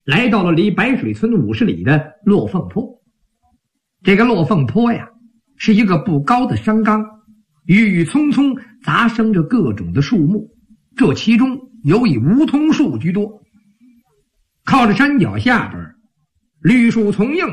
来到了离白水村50里的落凤坡。这个落凤坡呀，是一个不高的山岗，郁郁葱葱杂生着各种的树木，这其中尤以梧桐树居多。靠着山脚下边，绿树丛映，